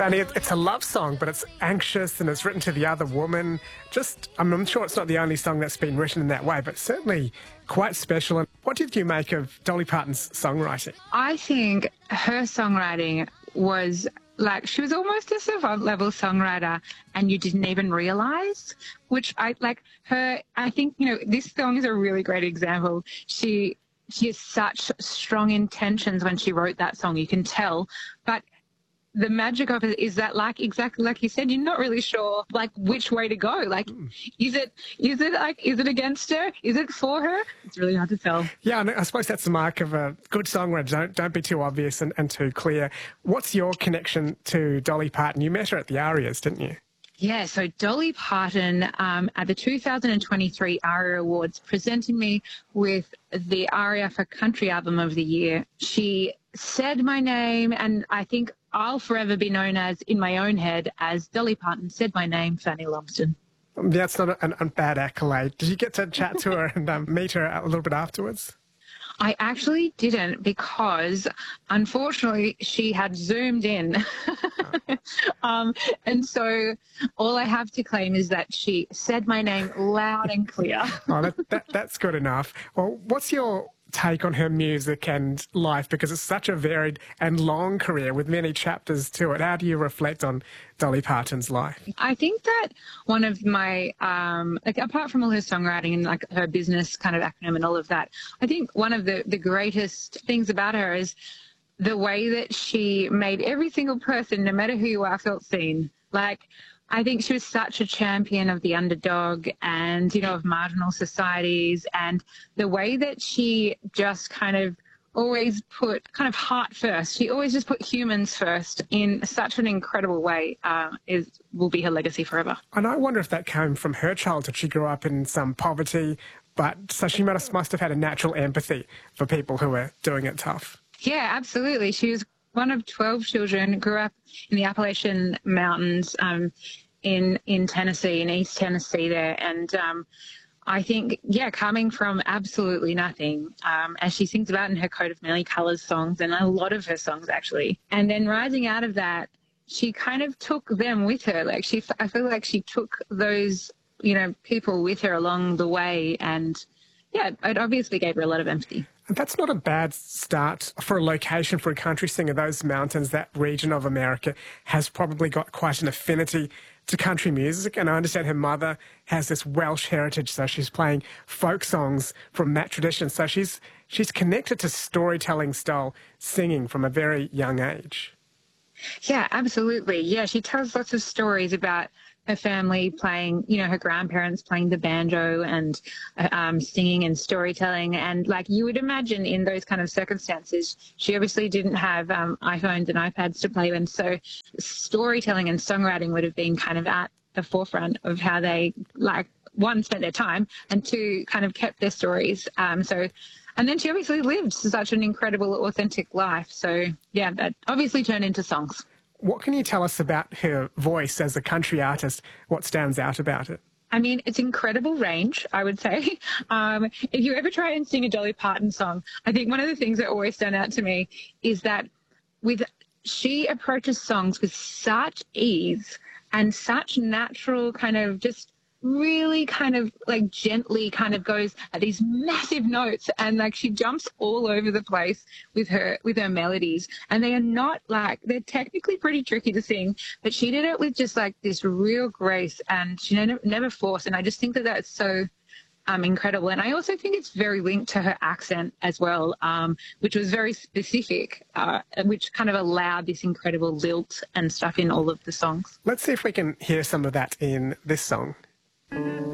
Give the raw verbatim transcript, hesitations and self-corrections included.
Fanny, it- it's a love song, but it's anxious and it's written to the other woman. Just, I'm, I'm sure it's not the only song that's been written in that way, but certainly quite special. And what did you make of Dolly Parton's songwriting? I think her songwriting was like, she was almost a savant level songwriter and you didn't even realise, which I like her. I think, you know, this song is a really great example. She, she has such strong intentions when she wrote that song, you can tell, but the magic of it is that, like, exactly like you said, you're not really sure, like, which way to go. Like, mm. is it, is it like, is it against her? Is it for her? It's really hard to tell. Yeah, and I suppose that's the mark of a good songwriter. Don't, don't be too obvious and, and too clear. What's your connection to Dolly Parton? You met her at the ARIAs, didn't you? Yeah, so Dolly Parton um, at the two thousand twenty-three ARIA Awards presented me with the ARIA for Country Album of the Year. She said my name, and I think I'll forever be known as, in my own head, as Dolly Parton said my name, Fanny Lumsden. That's not a, a bad accolade. Did you get to chat to her and um, meet her a little bit afterwards? I actually didn't because, unfortunately, she had Zoomed in. um, and so all I have to claim is that she said my name loud and clear. Oh, that, that, that's good enough. Well, what's your take on her music and life, because it's such a varied and long career with many chapters to it? How do you reflect on Dolly Parton's life? I think that one of my, um, like apart from all her songwriting and like her business kind of acronym and all of that, I think one of the, the greatest things about her is the way that she made every single person, no matter who you are, felt seen. Like, I think she was such a champion of the underdog and, you know, of marginal societies, and the way that she just kind of always put kind of heart first. She always just put humans first in such an incredible way, uh, is will be her legacy forever. And I wonder if that came from her childhood. She grew up in some poverty, but so she must, must have had a natural empathy for people who were doing it tough. Yeah, absolutely. She was one of twelve children, grew up in the Appalachian Mountains um, in in Tennessee, in East Tennessee there. And um, I think, yeah, coming from absolutely nothing, um, as she sings about in her Coat of Many Colours songs, and a lot of her songs actually, and then rising out of that, she kind of took them with her. Like she, I feel like she took those, you know, people with her along the way, and yeah, it obviously gave her a lot of empathy. And that's not a bad start for a location for a country singer. Those mountains, that region of America, has probably got quite an affinity to country music. And I understand her mother has this Welsh heritage, so she's playing folk songs from that tradition. So she's she's connected to storytelling style singing from a very young age. Yeah, absolutely. Yeah, she tells lots of stories about her family playing, you know, her grandparents playing the banjo and um, singing and storytelling. And like you would imagine in those kind of circumstances, she obviously didn't have um, iPhones and iPads to play with. So storytelling and songwriting would have been kind of at the forefront of how they, like, one, spent their time, and two, kind of kept their stories. Um, so, and then she obviously lived such an incredible, authentic life. So, yeah, that obviously turned into songs. What can you tell us about her voice as a country artist? What stands out about it? I mean, it's incredible range, I would say. Um, if you ever try and sing a Dolly Parton song, I think one of the things that always stand out to me is that with she approaches songs with such ease and such natural kind of just really kind of like gently kind of goes at these massive notes, and like she jumps all over the place with her with her melodies, and they are not like, they're technically pretty tricky to sing, but she did it with just like this real grace, and she never, never forced. And I just think that that's so um, incredible. And I also think it's very linked to her accent as well, um, which was very specific, uh, which kind of allowed this incredible lilt and stuff in all of the songs. Let's see if we can hear some of that in this song.